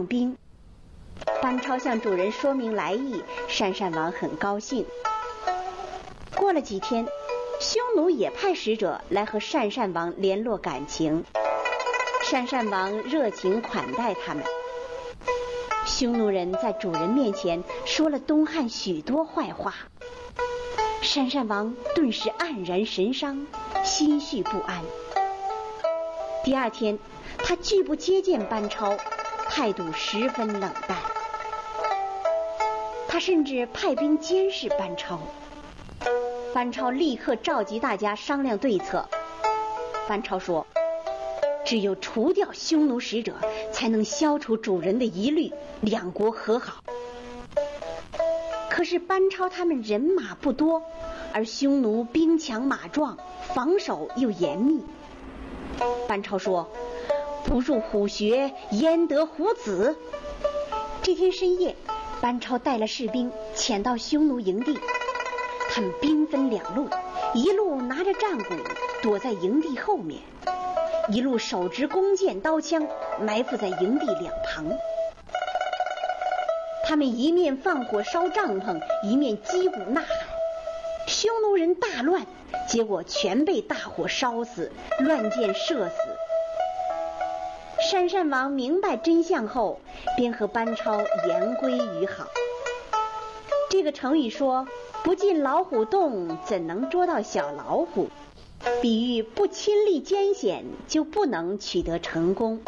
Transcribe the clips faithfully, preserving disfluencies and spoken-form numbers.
放兵。班超向主人说明来意，鄯善王很高兴。过了几天，匈奴也派使者来和鄯善王联络感情。鄯善王热情款待他们。匈奴人在主人面前说了东汉许多坏话，鄯善王顿时黯然神伤，心绪不安。第二天，他拒不接见班超，态度十分冷淡。他甚至派兵监视班超。班超立刻召集大家商量对策。班超说，只有除掉匈奴使者，才能消除主人的疑虑，两国和好。可是班超他们人马不多，而匈奴兵强马壮，防守又严密。班超说，不入虎穴，焉得虎子。这天深夜，班超带了士兵潜到匈奴营地，他们兵分两路，一路拿着战鼓躲在营地后面，一路手执弓箭刀枪埋伏在营地两旁。他们一面放火烧帐篷，一面击鼓呐喊。匈奴人大乱，结果全被大火烧死，乱箭射死。鄯善王明白真相后，便和班超言归于好。这个成语说，不进老虎洞，怎能捉到小老虎？比喻不亲历艰险，就不能取得成功。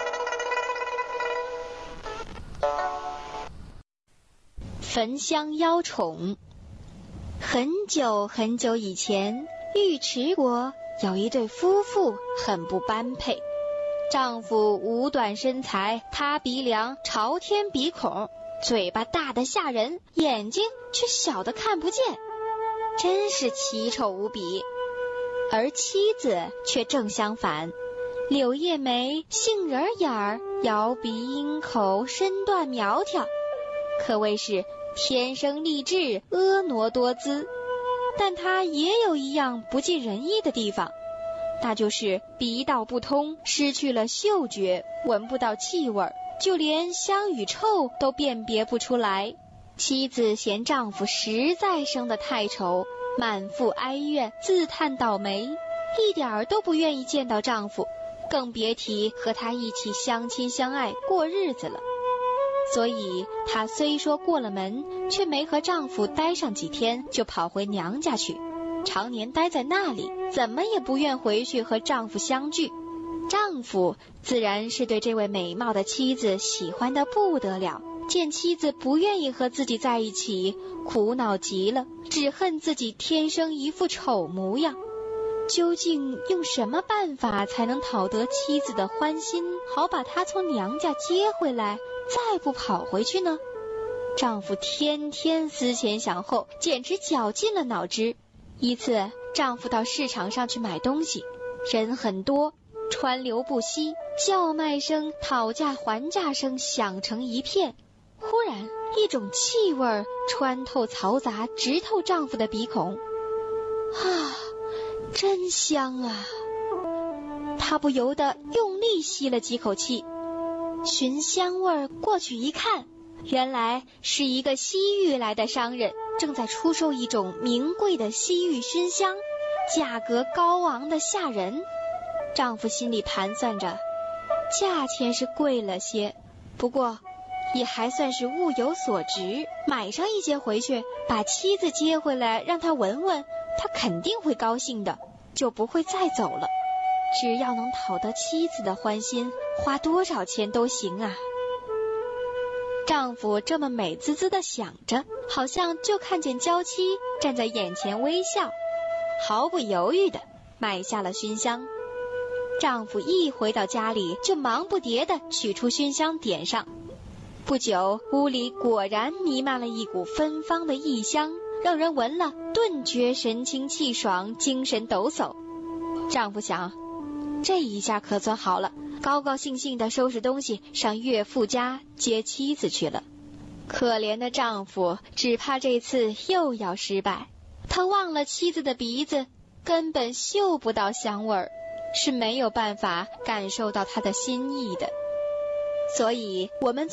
焚香邀宠。很久很久以前，尉迟国有一对夫妇很不般配。丈夫五短身材，塌鼻梁，朝天鼻孔，嘴巴大得吓人，眼睛却小得看不见，真是奇丑无比。而妻子却正相反，柳叶眉，杏仁眼儿，摇鼻鹰口，身段苗条，可谓是天生丽质，婀娜多姿。但她也有一样不尽人意的地方，那就是鼻道不通，失去了嗅觉，闻不到气味，就连香与臭都辨别不出来。妻子嫌丈夫实在生得太丑，满腹哀怨，自叹倒霉，一点儿都不愿意见到丈夫，更别提和他一起相亲相爱过日子了。所以她虽说过了门，却没和丈夫待上几天，就跑回娘家去，常年待在那里，怎么也不愿回去和丈夫相聚。丈夫自然是对这位美貌的妻子喜欢得不得了，见妻子不愿意和自己在一起，苦恼极了，只恨自己天生一副丑模样。究竟用什么办法才能讨得妻子的欢心，好把她从娘家接回来，再不跑回去呢？丈夫天天思前想后，简直绞尽了脑汁。一次，丈夫到市场上去买东西，人很多，川流不息，叫卖声、讨价还价声响成一片。忽然，一种气味穿透嘈杂，直透丈夫的鼻孔。啊，真香啊！他不由得用力吸了几口气，寻香味过去一看，原来是一个西域来的商人正在出售一种名贵的西域熏香，价格高昂的吓人。丈夫心里盘算着，价钱是贵了些，不过也还算是物有所值，买上一些回去，把妻子接回来让她闻闻，她肯定会高兴的，就不会再走了。只要能讨得妻子的欢心，花多少钱都行啊。丈夫这么美滋滋地想着，好像就看见娇妻站在眼前微笑，毫不犹豫地买下了熏香。丈夫一回到家里，就忙不迭地取出熏香点上。不久，屋里果然弥漫了一股芬芳的异香，让人闻了顿觉神清气爽，精神抖擞。丈夫想，这一下可算好了，高高兴兴地收拾东西上岳父家接妻子去了。可怜的丈夫只怕这次又要失败，他忘了妻子的鼻子根本嗅不到香味儿，是没有办法感受到她的心意的。所以我们